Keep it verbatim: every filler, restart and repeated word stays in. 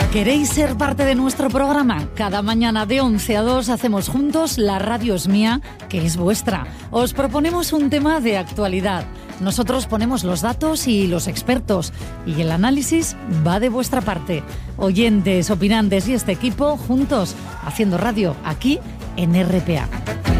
¿Queréis ser parte de nuestro programa? Cada mañana de once a dos hacemos juntos La radio es mía, que es vuestra. Os proponemos un tema de actualidad. Nosotros ponemos los datos y los expertos, y el análisis va de vuestra parte. Oyentes, opinantes y este equipo juntos haciendo radio aquí en R P A.